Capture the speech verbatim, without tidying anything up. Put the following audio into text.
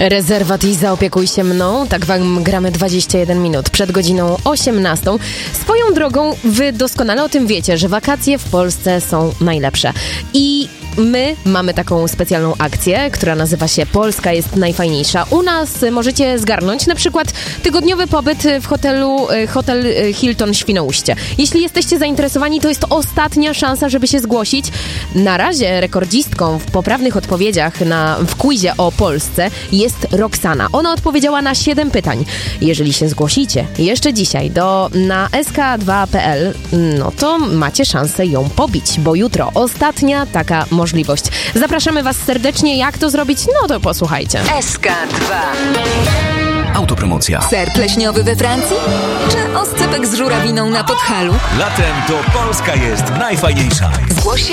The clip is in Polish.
Rezerwat i zaopiekuj się mną. Tak wam gramy dwadzieścia jeden minut przed godziną osiemnastą. Swoją drogą, wy doskonale o tym wiecie, że wakacje w Polsce są najlepsze. I my mamy taką specjalną akcję, która nazywa się Polska jest najfajniejsza. U nas możecie zgarnąć na przykład tygodniowy pobyt w hotelu Hotel Hilton Świnoujście. Jeśli jesteście zainteresowani, to jest ostatnia szansa, żeby się zgłosić. Na razie rekordzistką w poprawnych odpowiedziach na, w quizie o Polsce jest Roxana. Ona odpowiedziała na siedem pytań. Jeżeli się zgłosicie jeszcze dzisiaj do na es ka dwa kropka pe el, no to macie szansę ją pobić, bo jutro ostatnia taka możliwość. Zapraszamy was serdecznie. Jak to zrobić? No to posłuchajcie. es ka dwa. Autopromocja. Ser pleśniowy we Francji? Czy oscypek z żurawiną na Podhalu? Latem to Polska jest najfajniejsza. Zgłoś się